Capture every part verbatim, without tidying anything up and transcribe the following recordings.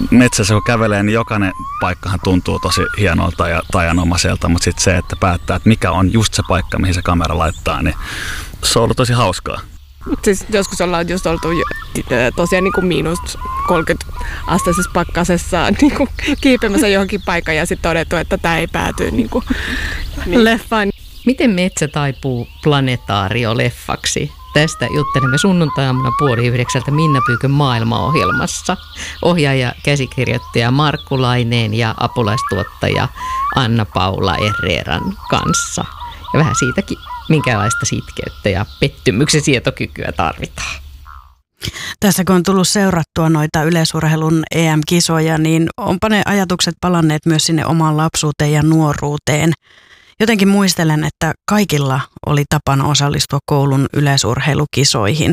metsässä kun kävelee, niin jokainen paikkahan tuntuu tosi hienolta ja tajanomaiselta, mutta sitten se, että päättää, että mikä on just se paikka, mihin se kamera laittaa, niin se on ollut tosi hauskaa. Siis joskus ollaan just oltu tosiaan niin kuin miinus kolmekymmentä asteisessa pakkasessa niin kuin kiipeämässä johonkin paikkaan ja sitten todettu, että tämä ei pääty niin kuin niin. leffaan. Miten metsä taipuu planetaario-leffaksi? Tästä juttelemme sunnuntai-aamuna puoli yhdeksältä Minna Pyykön maailmaohjelmassa. Ohjaaja, käsikirjoittaja Markku Laineen ja apulaistuottaja Anna-Paula Herreran kanssa. Ja vähän siitäkin, minkälaista sitkeyttä ja pettymyksen sietokykyä tarvitaan. Tässä kun on tullut seurattua noita yleisurheilun E M-kisoja, niin onpa ne ajatukset palanneet myös sinne omaan lapsuuteen ja nuoruuteen. Jotenkin muistelen, että kaikilla oli tapana osallistua koulun yleisurheilukisoihin.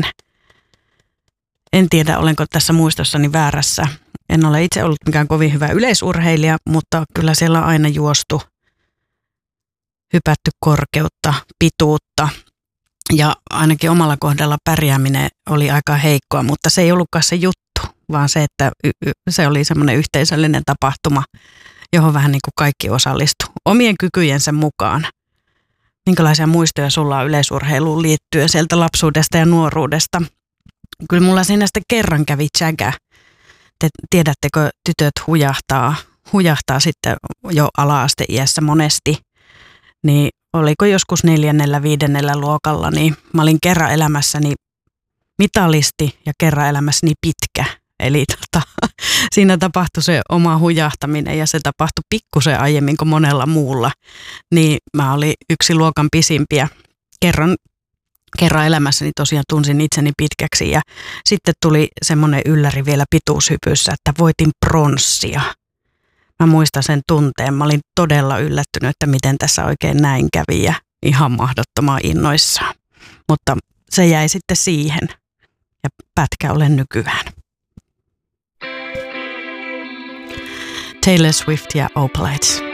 En tiedä, olenko tässä muistossani väärässä. En ole itse ollut mikään kovin hyvä yleisurheilija, mutta kyllä siellä on aina juostu, hypätty korkeutta, pituutta. Ja ainakin omalla kohdalla pärjääminen oli aika heikkoa, mutta se ei ollutkaan se juttu, vaan se, että se oli semmoinen yhteisöllinen tapahtuma, johon vähän niin kuin kaikki osallistu omien kykyjensä mukaan. Minkälaisia muistoja sulla on yleisurheiluun liittyen sieltä lapsuudesta ja nuoruudesta? Kyllä mulla siinä sitten kerran kävi tsägä. Te tiedättekö, tytöt hujahtaa, hujahtaa sitten jo ala-asteiässä monesti. Niin oliko joskus neljännellä, viidennellä luokalla, niin mä olin kerran elämässäni mitalisti ja kerran elämässäni pitkä. Eli tota, siinä tapahtui se oma hujahtaminen ja se tapahtui pikkusen aiemmin kuin monella muulla. Niin mä olin yksi luokan pisimpiä. Kerran, kerran elämässäni tosiaan tunsin itseni pitkäksi ja sitten tuli semmoinen ylläri vielä pituushypyssä, että voitin pronssia. Mä muistan sen tunteen. Mä olin todella yllättynyt, että miten tässä oikein näin kävi ja ihan mahdottoman innoissaan. Mutta se jäi sitten siihen ja pätkä olen nykyään. Taylor Swift ja Opalites.